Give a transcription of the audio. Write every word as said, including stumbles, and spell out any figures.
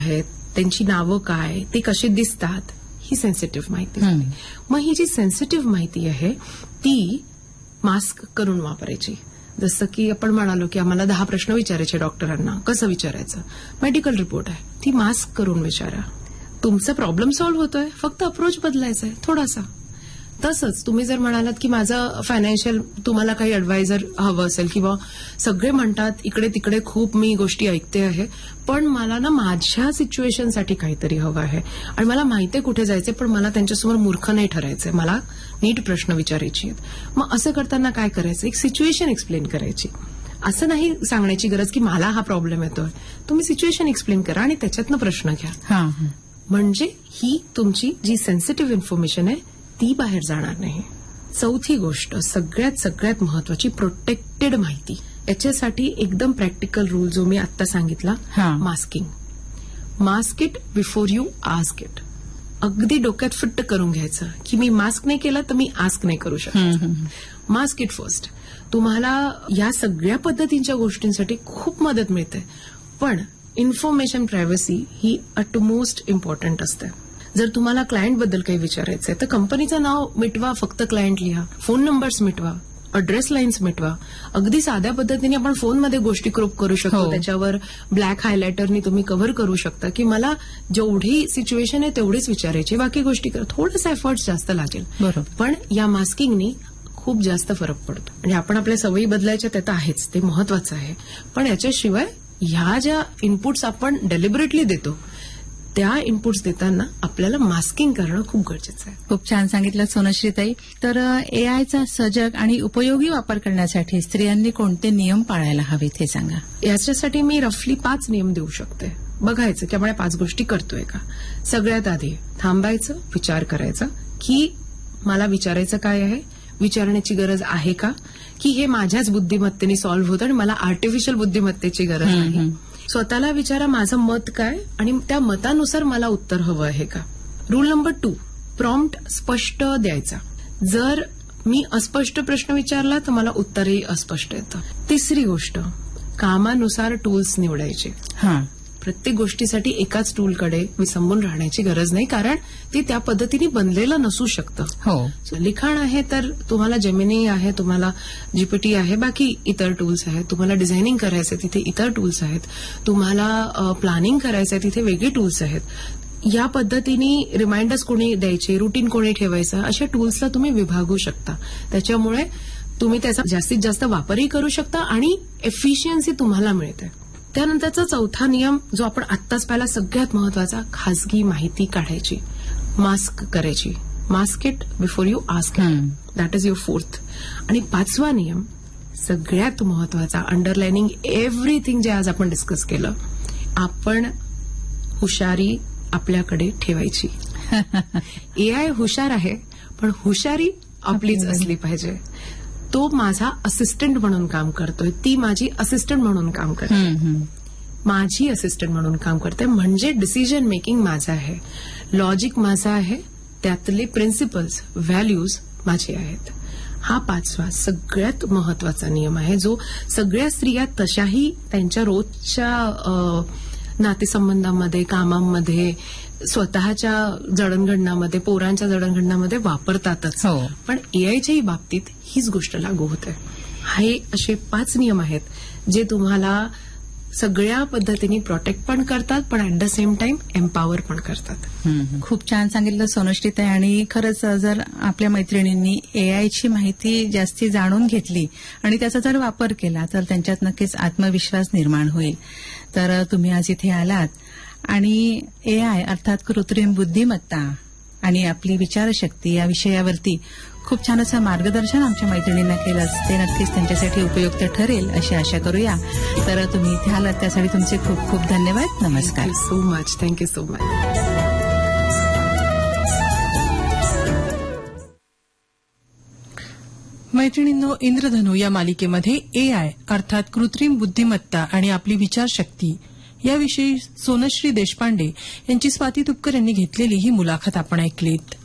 आहेत, त्यांची नावं काय, ते कसे दिसतात, ही सेन्सिटिव्ह माहिती. मग ही जी सेन्सिटिव्ह माहिती आहे ती मास्क करून वापरायची. जसं की आपण म्हणालो की आम्हाला दहा प्रश्न विचारायचे डॉक्टरांना, कसं विचारायचं, मेडिकल रिपोर्ट आहे, ती मास्क करून विचारा. तुमचा प्रॉब्लेम सॉल्व्ह होतोय, फक्त अप्रोच बदलायचा आहे थोडासा. तसंच तुम्ही जर म्हणालात की माझं फायनान्शियल, तुम्हाला काही ऍडवायझर हवं असेल किंवा सगळे म्हणतात इकडे तिकडे खूप मी गोष्टी ऐकते आहे, पण मला ना माझ्या सिच्युएशनसाठी काहीतरी हवं आहे आणि मला माहिती आहे कुठे जायचंय, पण मला त्यांच्यासमोर मूर्ख नाही ठरायचंय, मला नीट प्रश्न विचारायची आहेत. मग असं करताना काय करायचं, एक सिच्युएशन एक्सप्लेन करायची. असं नाही सांगण्याची गरज की मला हा प्रॉब्लेम येतोय, तुम्ही सिच्युएशन एक्सप्लेन करा आणि त्याच्यातनं प्रश्न घ्या. म्हणजे ही तुमची जी सेन्सिटिव्ह इन्फॉर्मेशन आहे ती बाहेर जाणार नाही. चौथी गोष्ट, सगळ्यात सगळ्यात महत्वाची, प्रोटेक्टेड माहिती. याच्यासाठी एकदम प्रॅक्टिकल रूल जो मी आता सांगितला, masking. Mask it before you ask it. अगदी डोक्यात फिट्ट करून घ्यायचं की मी मास्क नाही केला तर मी आस्क नाही करू शकत. Mask it first. तुम्हाला या सगळ्या पद्धतींच्या गोष्टींसाठी खूप मदत मिळते, पण इन्फॉर्मेशन प्रायव्हसी ही अटमोस्ट इम्पॉर्टंट असते. जर तुम्हाला क्लायंटबद्दल काही विचारायचंय तर कंपनीचं नाव मिटवा, फक्त क्लायंट लिहा, फोन नंबर्स मिटवा, अड्रेस लाईन्स मिटवा. अगदी साध्या पद्धतीने आपण फोनमध्ये गोष्टी क्रॉप करू शकतो, त्याच्यावर ब्लॅक हायलायटरनी तुम्ही कव्हर करू शकता की मला जेवढी सिच्युएशन आहे तेवढीच विचारायची, बाकी गोष्टी करा. थोडंसं एफर्ट्स जास्त लागेल, पण या मास्किंगनी खूप जास्त फरक पडतो. म्हणजे आपण आपल्या सवयी बदलायच्या त्यात आहेच, ते महत्वाचं आहे, पण याच्याशिवाय ह्या ज्या इनपुट्स आपण डेलिबरेटली देतो त्या इनपुट्स देताना आपल्याला मास्किंग करणं खूप गरजेचं आहे. खूप छान सांगितलं सोनश्रीताई. तर एआयचा सजग आणि उपयोगी वापर करण्यासाठी स्त्रियांनी कोणते नियम पाळायला हवेत हे सांगा. याच्यासाठी मी रफली पाच नियम देऊ शकते. बघायचं की आपण या पाच गोष्टी करतोय का. सगळ्यात आधी थांबायचं, विचार करायचा की मला विचारायचं काय आहे, विचारण्याची गरज आहे का, की हे माझ्याच बुद्धिमत्तेने सॉल्व्ह होतं आणि मला आर्टिफिशियल बुद्धिमत्तेची गरज नाही. स्वतःला विचारा माझं मत काय आणि त्या मतानुसार मला उत्तर हवं आहे का. रूल नंबर टू, प्रॉम्प्ट स्पष्ट द्यायचा. जर मी अस्पष्ट प्रश्न विचारला तर मला उत्तरही अस्पष्ट येतं. तिसरी गोष्ट, कामानुसार टूल्स निवडायचे. प्रत्येक गोष्टीसाठी एकाच टूलकडे विसंबून राहण्याची गरज नाही, कारण ते त्या पद्धतीने बनलेलं नसू शकतं. हो, लिखाण आहे तर तुम्हाला जेमिनी आहे, तुम्हाला जीपीटी आहे, बाकी इतर टूल्स आहेत. तुम्हाला डिझायनिंग करायचं तिथे इतर टूल्स आहेत, तुम्हाला प्लॅनिंग करायचं तिथे वेगळी टूल्स आहेत. या पद्धतीने रिमाइंडर्स कोणी द्यायचे, रुटीन कोणी ठेवायचं, अशा टूल्सला तुम्ही विभागू शकता. त्याच्यामुळे तुम्ही त्याचा जास्तीत जास्त वापरही करू शकता आणि एफिशियन्सी तुम्हाला मिळते. त्यानंतरचा चौथा नियम जो आपण आत्ताच पाहिला, सगळ्यात महत्वाचा, खासगी माहिती काढायची, मास्क करायची. Mask it before you ask it. That is your fourth. आणि पाचवा नियम सगळ्यात महत्वाचा, अंडरलाइनिंग एव्हरीथिंग जे आज आपण डिस्कस केलं, आपण हुशारी आपल्याकडे ठेवायची. एआय हुशार आहे, पण हुशारी आपलीच असली पाहिजे. तो माझा असिस्टंट म्हणून काम करतोय, ती माझी असिस्टंट म्हणून काम करते, माझी असिस्टंट म्हणून काम करते. म्हणजे डिसिजन मेकिंग माझं आहे, लॉजिक माझं आहे, त्यातले प्रिन्सिपल्स, व्हॅल्यूज माझे आहेत. हा पाचवा सगळ्यात महत्वाचा नियम आहे, जो सगळ्या स्त्रिया तशाही त्यांच्या रोजच्या नातेसंबंधामध्ये, कामांमध्ये, स्वतःच्या जडणघडणामध्ये, पोरांच्या जडणघडणामध्ये वापरतातच. पण एआयच्याही बाबतीत हीच गोष्ट लागू होते. हे असे पाच नियम आहेत जे तुम्हाला सगळ्या पद्धतीने प्रोटेक्ट पण करतात, पण at the same time empower पण करतात. खूप छान सांगितलं सोनश्रीताई. आणि खरंच जर आपल्या मैत्रिणींनी एआयची माहिती जास्ती जाणून घेतली आणि त्याचा जर वापर केला तर त्यांच्यात नक्कीच आत्मविश्वास निर्माण होईल. तर तुम्ही आज इथे आलात आणि एआय अर्थात कृत्रिम बुद्धिमत्ता आणि आपली विचारशक्ती या विषयावरती खूप छान असं मार्गदर्शन आमच्या मैत्रिणींना केलं, ते नक्कीच त्यांच्यासाठी उपयुक्त ठरेल अशी आशा करूया. तर तुम्ही इथे आलात त्यासाठी तुमचे खूप खूप धन्यवाद. नमस्कार. So much. Thank you so much. मैत्रिणींनो, इंद्रधनु या मालिकेमध्ये एआय अर्थात कृत्रिम बुद्धिमत्ता आणि आपली विचारशक्ती याविषयी सोनश्री देशपांडे यांची स्वाती तुपकर यांनी घेतलेली ही मुलाखत आपण ऐकलीत.